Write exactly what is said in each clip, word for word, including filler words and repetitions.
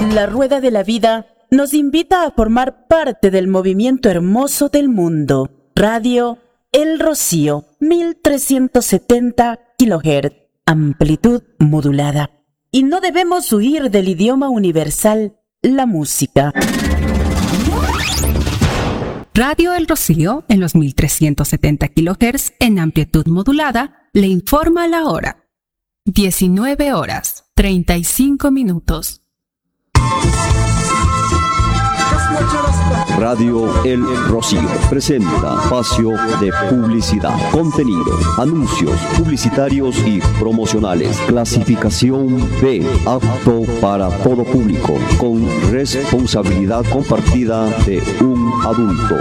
La rueda de la vida nos invita a formar parte del movimiento hermoso del mundo. Radio El Rocío, mil trescientos setenta kilohertz, amplitud modulada. Y no debemos huir del idioma universal, la música. Radio El Rocío, en los mil trescientos setenta kilohertz en amplitud modulada, le informa la hora. diecinueve horas, treinta y cinco minutos. Radio El Rocío presenta espacio de publicidad, contenido, anuncios publicitarios y promocionales. Clasificación B, apto para todo público, con responsabilidad compartida de un adulto.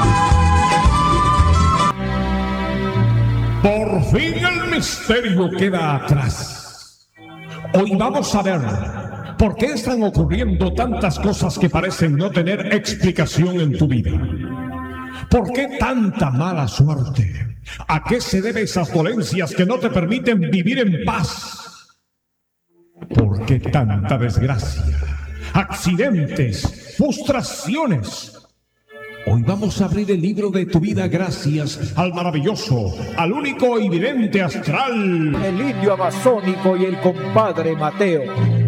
Por fin el misterio queda atrás. Hoy vamos a ver por qué están ocurriendo tantas cosas que parecen no tener explicación en tu vida. ¿Por qué tanta mala suerte? ¿A qué se deben esas dolencias que no te permiten vivir en paz? ¿Por qué tanta desgracia? Accidentes, frustraciones. Hoy vamos a abrir el libro de tu vida gracias al maravilloso, al único y vidente astral, el indio amazónico y el compadre Mateo.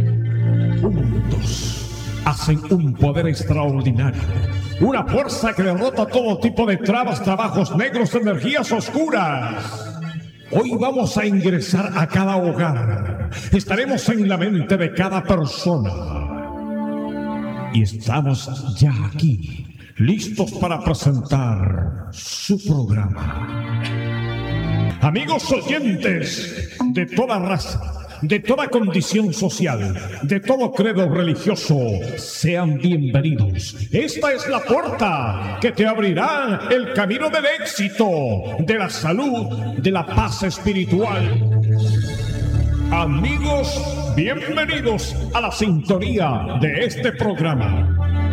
Juntos hacen un poder extraordinario, una fuerza que derrota todo tipo de trabas, trabajos negros, energías oscuras. Hoy vamos a ingresar a cada hogar, estaremos en la mente de cada persona y estamos ya aquí, listos para presentar su programa. Amigos oyentes de toda raza, de toda condición social, de todo credo religioso, sean bienvenidos. Esta es la puerta que te abrirá el camino del éxito, de la salud, de la paz espiritual. Amigos, bienvenidos a la sintonía de este programa.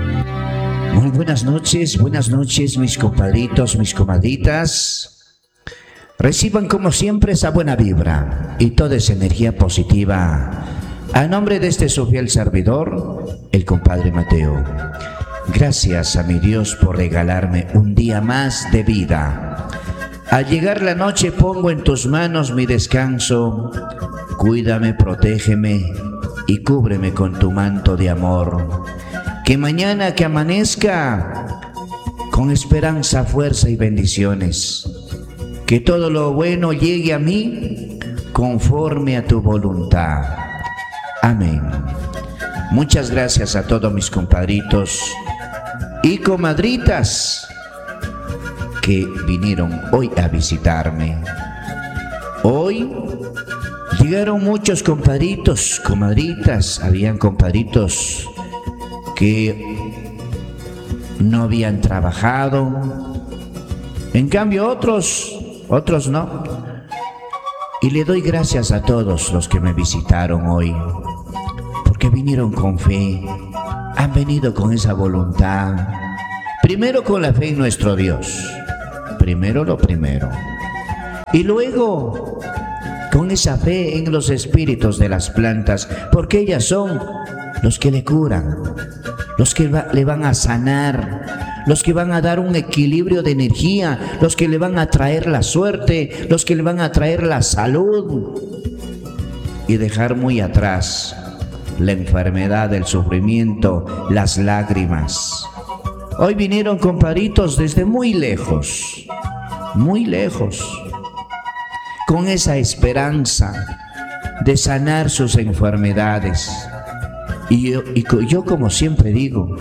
Muy buenas noches, buenas noches mis compadritos, mis comadritas. Reciban como siempre esa buena vibra y toda esa energía positiva. A nombre de este su fiel servidor, el compadre Mateo. Gracias a mi Dios por regalarme un día más de vida. Al llegar la noche pongo en tus manos mi descanso. Cuídame, protégeme y cúbreme con tu manto de amor. Que mañana que amanezca con esperanza, fuerza y bendiciones. Que todo lo bueno llegue a mí conforme a tu voluntad. Amén. Muchas gracias a todos mis compadritos y comadritas que vinieron hoy a visitarme. Hoy llegaron muchos compadritos, comadritas, habían compadritos que no habían trabajado, en cambio otros, otros no. Y le doy gracias a todos los que me visitaron hoy, porque vinieron con fe, han venido con esa voluntad, primero con la fe en nuestro Dios, primero lo primero, y luego con esa fe en los espíritus de las plantas, porque ellas son los que le curan, los que va, le van a sanar, los que van a dar un equilibrio de energía, los que le van a traer la suerte, los que le van a traer la salud y dejar muy atrás la enfermedad, el sufrimiento, las lágrimas. Hoy vinieron compadritos desde muy lejos, muy lejos, con esa esperanza de sanar sus enfermedades. Y yo, y yo como siempre digo,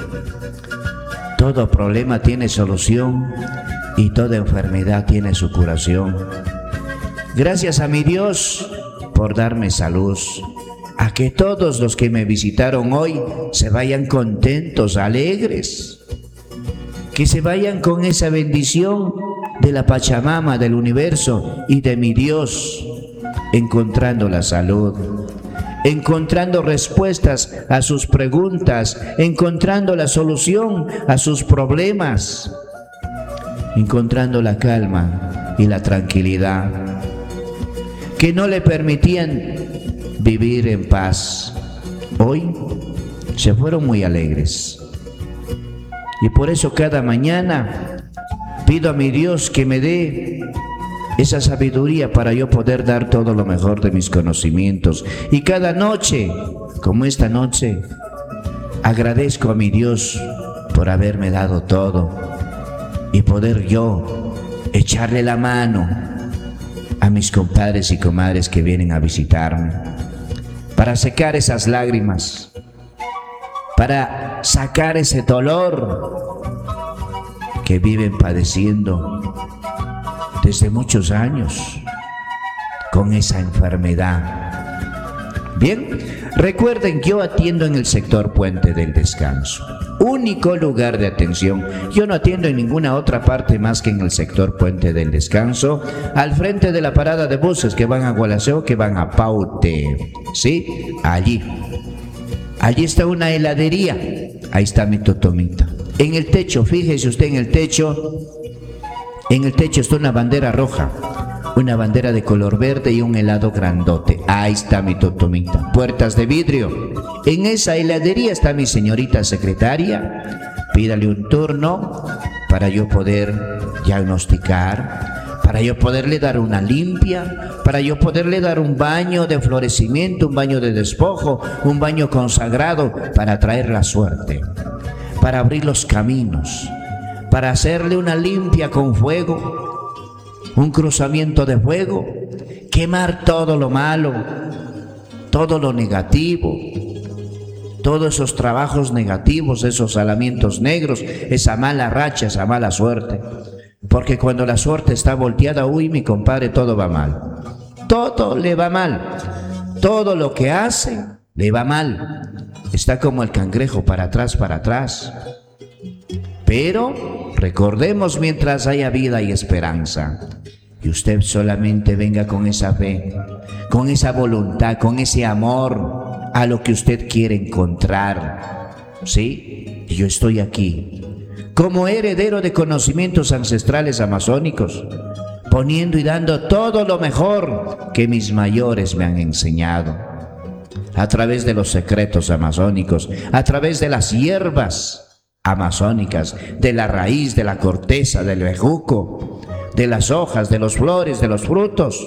todo problema tiene solución y toda enfermedad tiene su curación. Gracias a mi Dios por darme salud. A que todos los que me visitaron hoy se vayan contentos, alegres. Que se vayan con esa bendición de la Pachamama, del universo y de mi Dios, encontrando la salud, encontrando respuestas a sus preguntas, encontrando la solución a sus problemas, encontrando la calma y la tranquilidad que no le permitían vivir en paz. Hoy se fueron muy alegres. Y por eso cada mañana pido a mi Dios que me dé esa sabiduría para yo poder dar todo lo mejor de mis conocimientos. Y cada noche, como esta noche, agradezco a mi Dios por haberme dado todo y poder yo echarle la mano a mis compadres y comadres que vienen a visitarme, para secar esas lágrimas, para sacar ese dolor que viven padeciendo desde muchos años con esa enfermedad. Bien, recuerden, yo atiendo en el sector Puente del Descanso, único lugar de atención. Yo no atiendo en ninguna otra parte más que en el sector Puente del Descanso, al frente de la parada de buses que van a Gualaceo, que van a Paute. ¿Sí? Allí. Allí está una heladería. Ahí está mi totomita. En el techo, fíjese usted en el techo, en el techo está una bandera roja, una bandera de color verde y un helado grandote. Ahí está mi totomita. Puertas de vidrio. En esa heladería está mi señorita secretaria. Pídale un turno para yo poder diagnosticar, para yo poderle dar una limpia, para yo poderle dar un baño de florecimiento, un baño de despojo, un baño consagrado para traer la suerte, para abrir los caminos, para hacerle una limpia con fuego, un cruzamiento de fuego, quemar todo lo malo, todo lo negativo, todos esos trabajos negativos, esos alamientos negros, esa mala racha, esa mala suerte. Porque cuando la suerte está volteada, uy, mi compadre, todo va mal. Todo le va mal. Todo lo que hace le va mal. Está como el cangrejo, para atrás, para atrás. Pero recordemos, mientras haya vida y esperanza, y usted solamente venga con esa fe, con esa voluntad, con ese amor a lo que usted quiere encontrar. ¿Sí? Yo estoy aquí como heredero de conocimientos ancestrales amazónicos, poniendo y dando todo lo mejor que mis mayores me han enseñado, a través de los secretos amazónicos, a través de las hierbas amazónicas, de la raíz, de la corteza, del bejuco, de las hojas, de las flores, de los frutos.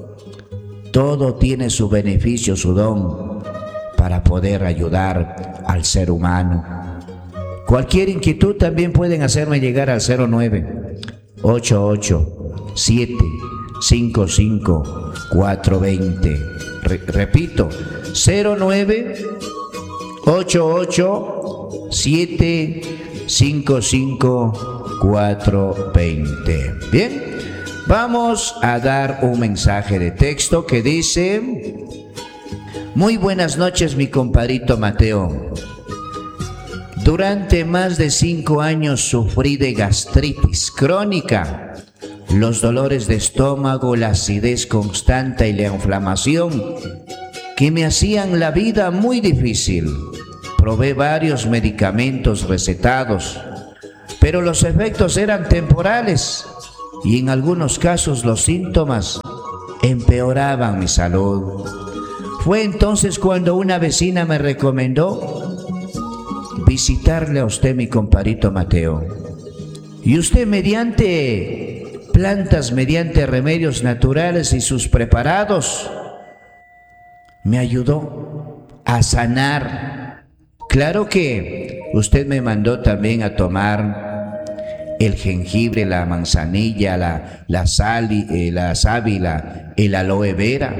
Todo tiene su beneficio, su don, para poder ayudar al ser humano. Cualquier inquietud también pueden hacerme llegar al cero nueve ocho ocho siete cinco cinco cuatro dos cero. Re- repito, cero nueve ocho ocho siete cinco cinco cuatro dos cero. Bien, vamos a dar un mensaje de texto que dice: muy buenas noches, mi compadrito Mateo. Durante más de cinco años sufrí de gastritis crónica, los dolores de estómago, la acidez constante y la inflamación que me hacían la vida muy difícil. Probé varios medicamentos recetados, pero los efectos eran temporales y en algunos casos los síntomas empeoraban mi salud. Fue entonces cuando una vecina me recomendó visitarle a usted, mi compadrito Mateo. Y usted, mediante plantas, mediante remedios naturales y sus preparados, me ayudó a sanar. Claro que usted me mandó también a tomar el jengibre, la manzanilla, la, la sal, eh, la sábila, el aloe vera.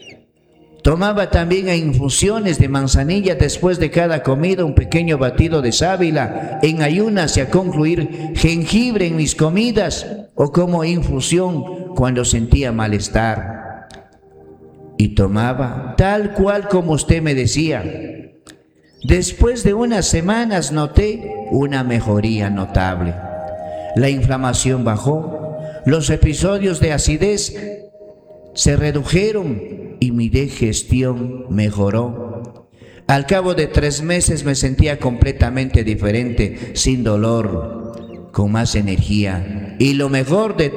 Tomaba también infusiones de manzanilla después de cada comida, un pequeño batido de sábila en ayunas y a concluir jengibre en mis comidas, o como infusión cuando sentía malestar. Y tomaba tal cual como usted me decía. Después de unas semanas noté una mejoría notable. La inflamación bajó, los episodios de acidez se redujeron y mi digestión mejoró. Al cabo de tres meses me sentía completamente diferente, sin dolor, con más energía y lo mejor de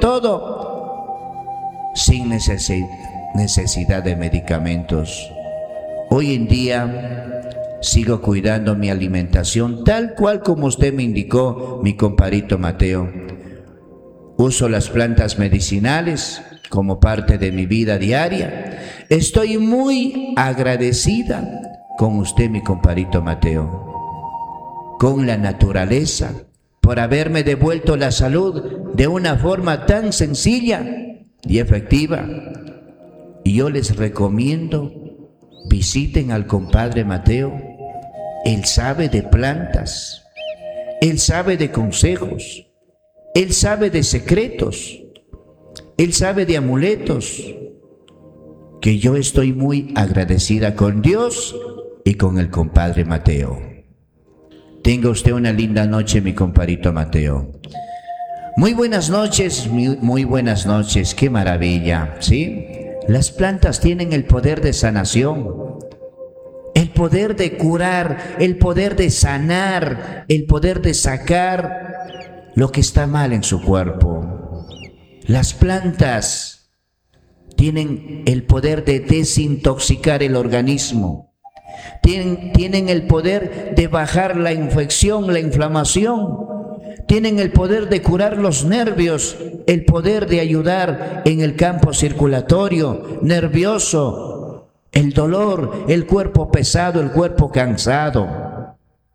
todo, sin necesi- necesidad de medicamentos. Hoy en día sigo cuidando mi alimentación tal cual como usted me indicó, mi compadrito Mateo. Uso las plantas medicinales como parte de mi vida diaria. Estoy muy agradecida con usted, mi compadrito Mateo, con la naturaleza, por haberme devuelto la salud de una forma tan sencilla y efectiva. Y yo les recomiendo, visiten al compadre Mateo. Él sabe de plantas, él sabe de consejos, él sabe de secretos, él sabe de amuletos, que yo estoy muy agradecida con Dios y con el compadre Mateo. Tenga usted una linda noche, mi compadrito Mateo. Muy buenas noches, muy, muy buenas noches, qué maravilla, ¿sí? Las plantas tienen el poder de sanación, el poder de curar, el poder de sanar, el poder de sacar lo que está mal en su cuerpo. Las plantas tienen el poder de desintoxicar el organismo, tienen, tienen el poder de bajar la infección, la inflamación, tienen el poder de curar los nervios, el poder de ayudar en el campo circulatorio, nervioso, el dolor, el cuerpo pesado, el cuerpo cansado.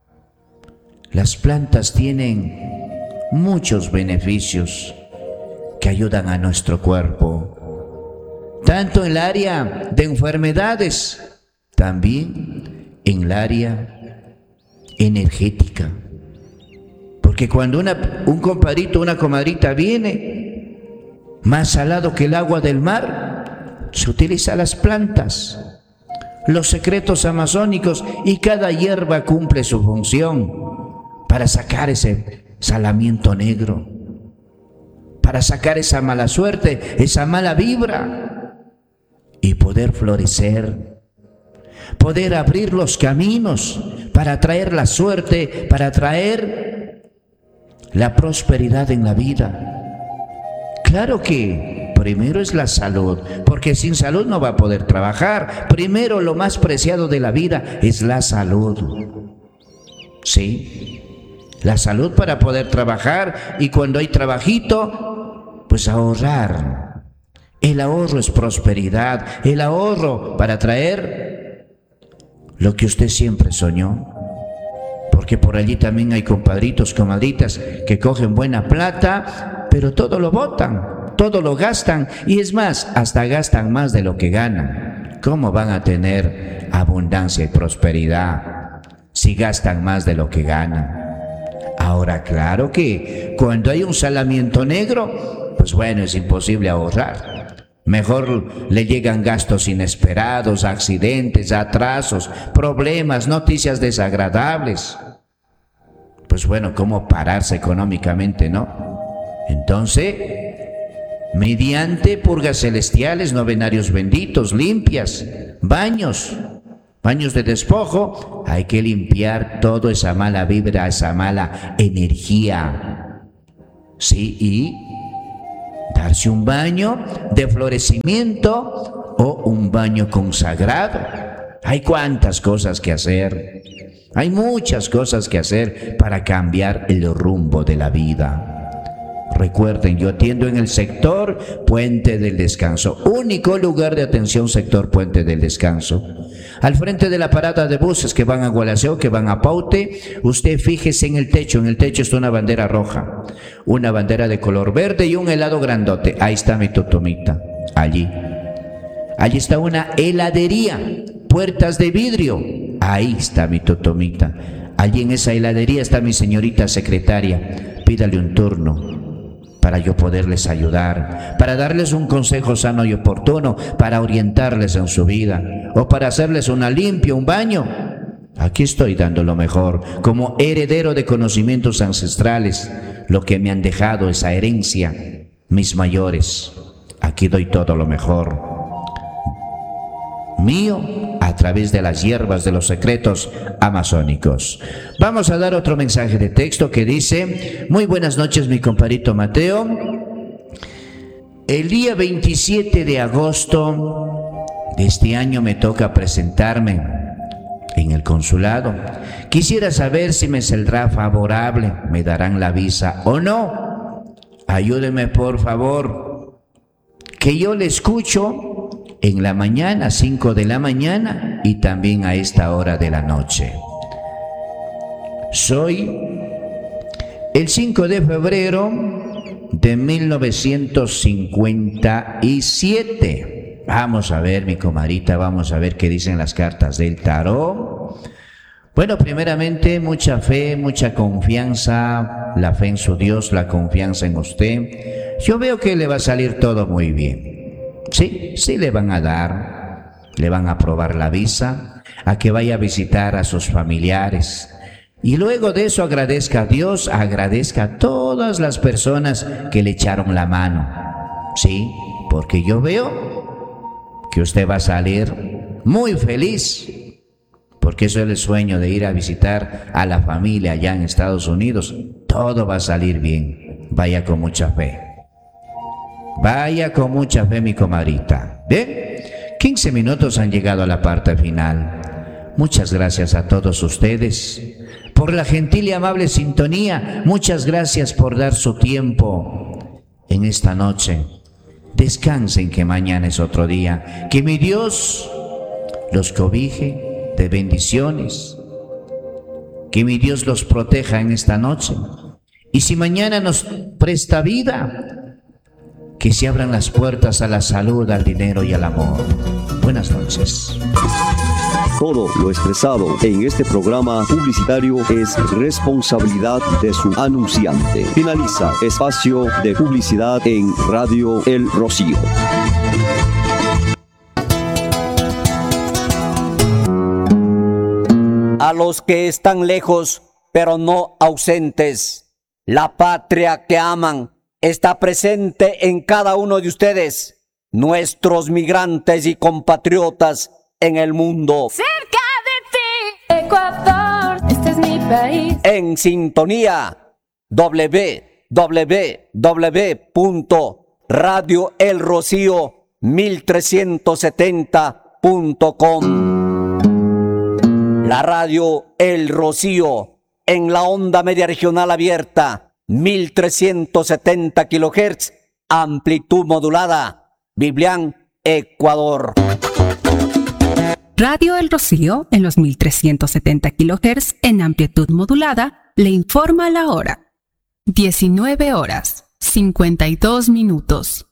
Las plantas tienen muchos beneficios que ayudan a nuestro cuerpo, tanto en el área de enfermedades, también en el área energética. Porque cuando una, un compadrito, una comadrita viene más salado que el agua del mar, se utiliza las plantas, los secretos amazónicos, y cada hierba cumple su función para sacar ese salamiento negro, para sacar esa mala suerte, esa mala vibra, y poder florecer, poder abrir los caminos para traer la suerte, para traer la prosperidad en la vida. Claro que primero es la salud, porque sin salud no va a poder trabajar. Primero, lo más preciado de la vida es la salud. Sí, la salud para poder trabajar, y cuando hay trabajito, pues ahorrar. El ahorro es prosperidad, el ahorro para traer lo que usted siempre soñó. Porque por allí también hay compadritos, comadritas que cogen buena plata, pero todo lo botan, todo lo gastan, y es más, hasta gastan más de lo que ganan. ¿Cómo van a tener abundancia y prosperidad si gastan más de lo que ganan? Ahora, claro que cuando hay un salamiento negro, pues bueno, es imposible ahorrar. Mejor le llegan gastos inesperados, accidentes, atrasos, problemas, noticias desagradables. Pues bueno, ¿cómo pararse económicamente, no? Entonces, mediante purgas celestiales, novenarios benditos, limpias, baños, baños de despojo, hay que limpiar toda esa mala vibra, esa mala energía. Sí, y darse un baño de florecimiento o un baño consagrado. Hay cuantas cosas que hacer, hay muchas cosas que hacer para cambiar el rumbo de la vida. Recuerden, yo atiendo en el sector Puente del Descanso, único lugar de atención sector Puente del Descanso. Al frente de la parada de buses que van a Gualaceo, que van a Paute, usted fíjese en el techo, en el techo está una bandera roja, una bandera de color verde y un helado grandote. Ahí está mi totomita, allí. Allí está una heladería, puertas de vidrio, ahí está mi totomita. Allí en esa heladería está mi señorita secretaria, pídale un turno para yo poderles ayudar, para darles un consejo sano y oportuno, para orientarles en su vida, o para hacerles una limpia, un baño. Aquí estoy dando lo mejor, como heredero de conocimientos ancestrales, lo que me han dejado, esa herencia, mis mayores. Aquí doy todo lo mejor mío a través de las hierbas de los secretos amazónicos. Vamos a dar otro mensaje de texto que dice: muy buenas noches, mi compadrito Mateo. El día veintisiete de agosto de este año me toca presentarme en el consulado. Quisiera saber si me saldrá favorable, me darán la visa o no. Ayúdeme por favor, que yo le escucho en la mañana, cinco de la mañana, y también a esta hora de la noche. Soy el cinco de febrero de mil novecientos cincuenta y siete. Vamos a ver, mi comadrita, vamos a ver qué dicen las cartas del tarot. Bueno, primeramente, mucha fe, mucha confianza, la fe en su Dios, la confianza en usted. Yo veo que le va a salir todo muy bien. Sí, sí le van a dar, le van a aprobar la visa, a que vaya a visitar a sus familiares. Y luego de eso agradezca a Dios, agradezca a todas las personas que le echaron la mano. Sí, porque yo veo que usted va a salir muy feliz, porque eso es el sueño de ir a visitar a la familia allá en Estados Unidos. Todo va a salir bien. Vaya con mucha fe. Vaya con mucha fe, mi comadrita. Bien, quince minutos han llegado a la parte final. Muchas gracias a todos ustedes por la gentil y amable sintonía. Muchas gracias por dar su tiempo en esta noche. Descansen, que mañana es otro día. Que mi Dios los cobije de bendiciones. Que mi Dios los proteja en esta noche. Y si mañana nos presta vida, que se abran las puertas a la salud, al dinero y al amor. Buenas noches. Todo lo expresado en este programa publicitario es responsabilidad de su anunciante. Finaliza espacio de publicidad en Radio El Rocío. A los que están lejos, pero no ausentes, la patria que aman está presente en cada uno de ustedes, nuestros migrantes y compatriotas en el mundo. Cerca de ti, Ecuador, este es mi país. En sintonía, doble u doble u doble u punto radio el rocío mil trescientos setenta punto com. La radio El Rocío en la onda media regional abierta, mil trescientos setenta kilohertz, amplitud modulada, Biblián, Ecuador. Radio El Rocío, en los mil trescientos setenta kilohertz en amplitud modulada, le informa la hora. diecinueve horas, cincuenta y dos minutos.